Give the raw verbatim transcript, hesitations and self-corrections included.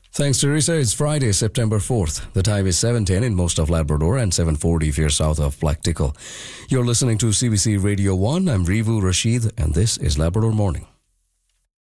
Thanks, Teresa. It's Friday, September fourth. The time is seven ten in most of Labrador and seven forty if you're south of Blacktickle. You're listening to C B C Radio one. I'm Rivu Rashid, and this is Labrador Morning.